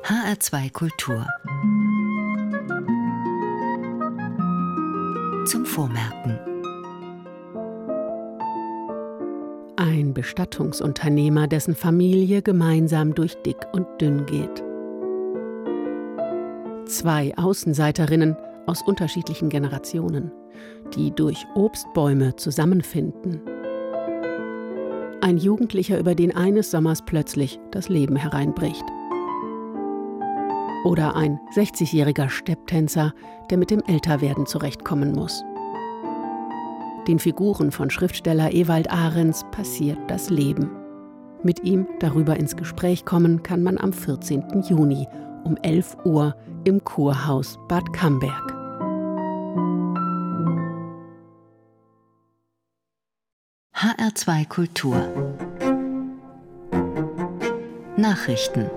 HR2 Kultur. Zum Vormerken. Ein Bestattungsunternehmer, dessen Familie gemeinsam durch dick und dünn geht. 2 Außenseiterinnen aus unterschiedlichen Generationen, die durch Obstbäume zusammenfinden. Ein Jugendlicher, über den eines Sommers plötzlich das Leben hereinbricht. Oder ein 60-jähriger Stepptänzer, der mit dem Älterwerden zurechtkommen muss. Den Figuren von Schriftsteller Ewald Ahrens passiert das Leben. Mit ihm darüber ins Gespräch kommen kann man am 14. Juni um 11 Uhr im Kurhaus Bad Camberg. HR2 Kultur. Nachrichten.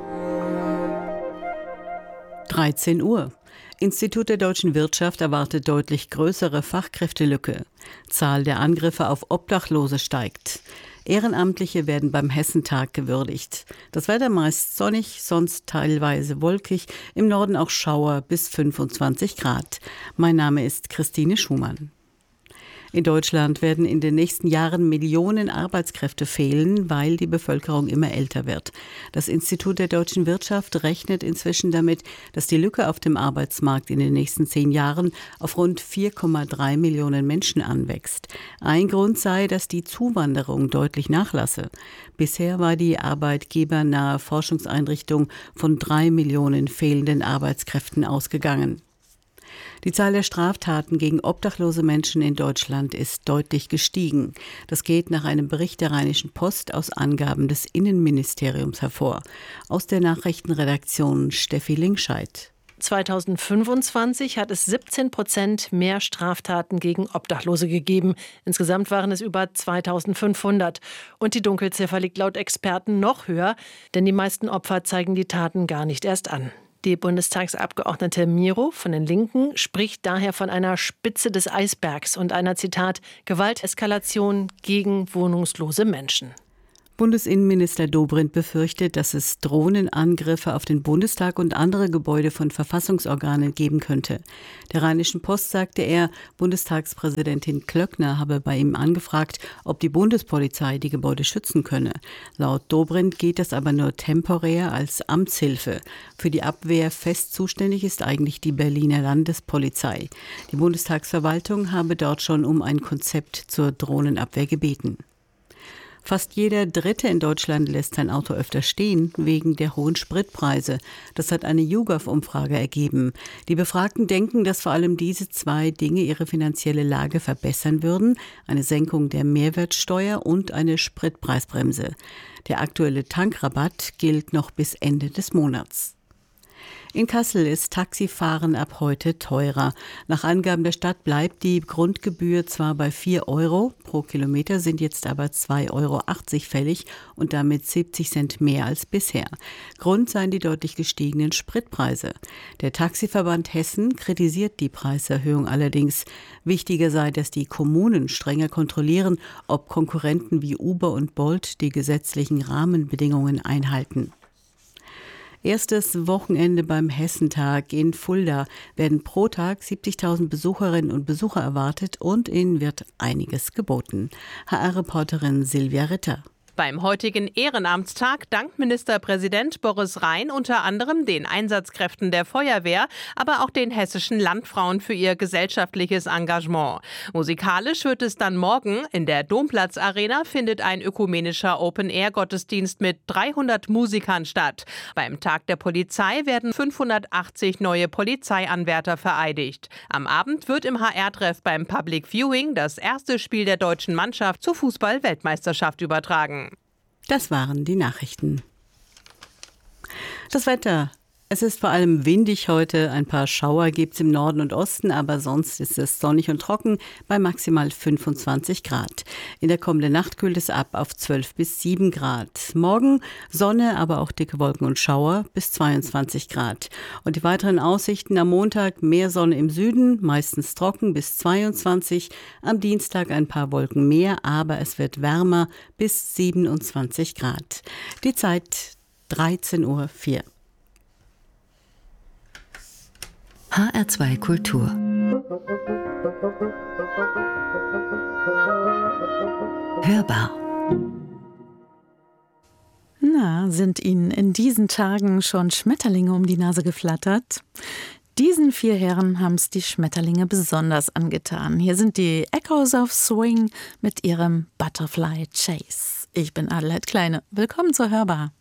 13 Uhr. Institut der deutschen Wirtschaft erwartet deutlich größere Fachkräftelücke. Zahl der Angriffe auf Obdachlose steigt. Ehrenamtliche werden beim Hessentag gewürdigt. Das Wetter meist sonnig, sonst teilweise wolkig, im Norden auch Schauer bis 25 Grad. Mein Name ist Christine Schumann. In Deutschland werden in den nächsten Jahren Millionen Arbeitskräfte fehlen, weil die Bevölkerung immer älter wird. Das Institut der deutschen Wirtschaft rechnet inzwischen damit, dass die Lücke auf dem Arbeitsmarkt in den nächsten 10 Jahren auf rund 4,3 Millionen Menschen anwächst. Ein Grund sei, dass die Zuwanderung deutlich nachlasse. Bisher war die arbeitgebernahe Forschungseinrichtung von 3 Millionen fehlenden Arbeitskräften ausgegangen. Die Zahl der Straftaten gegen obdachlose Menschen in Deutschland ist deutlich gestiegen. Das geht nach einem Bericht der Rheinischen Post aus Angaben des Innenministeriums hervor. Aus der Nachrichtenredaktion Steffi Linkscheid. 2025 hat es 17% mehr Straftaten gegen Obdachlose gegeben. Insgesamt waren es über 2500. Und die Dunkelziffer liegt laut Experten noch höher, denn die meisten Opfer zeigen die Taten gar nicht erst an. Die Bundestagsabgeordnete Miro von den Linken spricht daher von einer Spitze des Eisbergs und einer, Zitat, Gewalteskalation gegen wohnungslose Menschen. Bundesinnenminister Dobrindt befürchtet, dass es Drohnenangriffe auf den Bundestag und andere Gebäude von Verfassungsorganen geben könnte. Der Rheinischen Post sagte er, Bundestagspräsidentin Klöckner habe bei ihm angefragt, ob die Bundespolizei die Gebäude schützen könne. Laut Dobrindt geht das aber nur temporär als Amtshilfe. Für die Abwehr fest zuständig ist eigentlich die Berliner Landespolizei. Die Bundestagsverwaltung habe dort schon um ein Konzept zur Drohnenabwehr gebeten. Fast jeder Dritte in Deutschland lässt sein Auto öfter stehen, wegen der hohen Spritpreise. Das hat eine YouGov-Umfrage ergeben. Die Befragten denken, dass vor allem diese 2 Dinge ihre finanzielle Lage verbessern würden: eine Senkung der Mehrwertsteuer und eine Spritpreisbremse. Der aktuelle Tankrabatt gilt noch bis Ende des Monats. In Kassel ist Taxifahren ab heute teurer. Nach Angaben der Stadt bleibt die Grundgebühr zwar bei 4 Euro pro Kilometer, sind jetzt aber 2,80 Euro fällig und damit 70 Cent mehr als bisher. Grund seien die deutlich gestiegenen Spritpreise. Der Taxiverband Hessen kritisiert die Preiserhöhung allerdings. Wichtiger sei, dass die Kommunen strenger kontrollieren, ob Konkurrenten wie Uber und Bolt die gesetzlichen Rahmenbedingungen einhalten. Erstes Wochenende beim Hessentag in Fulda werden pro Tag 70.000 Besucherinnen und Besucher erwartet und ihnen wird einiges geboten. HR-Reporterin Silvia Ritter. Beim heutigen Ehrenamtstag dankt Ministerpräsident Boris Rhein unter anderem den Einsatzkräften der Feuerwehr, aber auch den hessischen Landfrauen für ihr gesellschaftliches Engagement. Musikalisch wird es dann morgen. In der Domplatz-Arena findet ein ökumenischer Open-Air-Gottesdienst mit 300 Musikern statt. Beim Tag der Polizei werden 580 neue Polizeianwärter vereidigt. Am Abend wird im HR-Treff beim Public Viewing das erste Spiel der deutschen Mannschaft zur Fußball-Weltmeisterschaft übertragen. Das waren die Nachrichten. Das Wetter. Es ist vor allem windig heute. Ein paar Schauer gibt es im Norden und Osten, aber sonst ist es sonnig und trocken bei maximal 25 Grad. In der kommenden Nacht kühlt es ab auf 12 bis 7 Grad. Morgen Sonne, aber auch dicke Wolken und Schauer bis 22 Grad. Und die weiteren Aussichten: am Montag mehr Sonne im Süden, meistens trocken bis 22. Am Dienstag ein paar Wolken mehr, aber es wird wärmer bis 27 Grad. Die Zeit 13:04 Uhr. HR2 Kultur. Hörbar. Na, sind Ihnen in diesen Tagen schon Schmetterlinge um die Nase geflattert? Diesen 4 Herren haben es die Schmetterlinge besonders angetan. Hier sind die Echoes of Swing mit ihrem Butterfly Chase. Ich bin Adelheid Kleine. Willkommen zur Hörbar.